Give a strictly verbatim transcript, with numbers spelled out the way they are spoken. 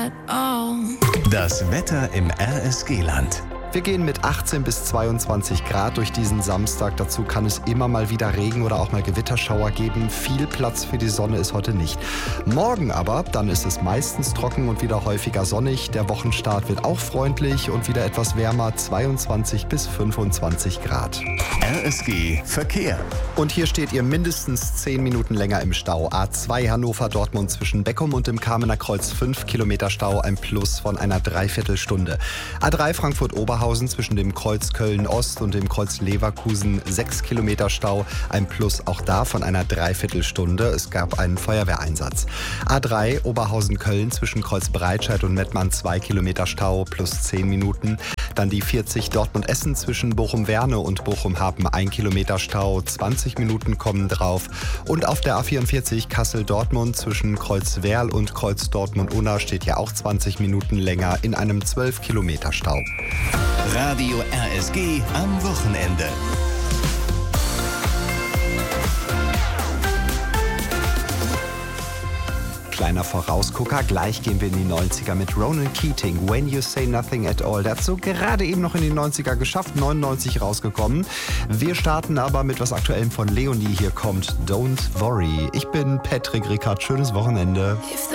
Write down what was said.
at all. Das Wetter im R S G-Land. Wir gehen mit achtzehn bis zweiundzwanzig Grad durch diesen Samstag. Dazu kann es immer mal wieder Regen oder auch mal Gewitterschauer geben. Viel Platz für die Sonne ist heute nicht. Morgen aber, dann ist es meistens trocken und wieder häufiger sonnig. Der Wochenstart wird auch freundlich und wieder etwas wärmer, zweiundzwanzig bis fünfundzwanzig Grad. R S G Verkehr. Und hier steht ihr mindestens zehn Minuten länger im Stau. A zwei Hannover-Dortmund zwischen Beckum und dem Kamener Kreuz fünf Kilometer Stau, ein Plus von einer Dreiviertelstunde. A drei Frankfurt-Oberhausen zwischen dem Kreuz Köln-Ost und dem Kreuz Leverkusen sechs Kilometer Stau, ein Plus auch da von einer Dreiviertelstunde. Es gab einen Feuerwehreinsatz. A drei Oberhausen-Köln zwischen Kreuz Breitscheid und Mettmann zwei Kilometer Stau plus zehn Minuten. Dann die vierzig Dortmund-Essen zwischen Bochum-Werne und Bochum-Hapen ein Kilometer Stau, zwanzig Minuten kommen drauf. Und auf der A vierundvierzig Kassel-Dortmund zwischen Kreuz Werl und Kreuz Dortmund-Unna steht ja auch zwanzig Minuten länger in einem zwölf Kilometer Stau. Radio R S G am Wochenende. Kleiner Vorausgucker, gleich gehen wir in die neunziger mit Ronan Keating, When You Say Nothing at All. Der hat so gerade eben noch in die neunziger geschafft, neunundneunzig rausgekommen. Wir starten aber mit was Aktuellem von Leonie. Hier kommt Don't Worry. Ich bin Patrick Rickard, schönes Wochenende.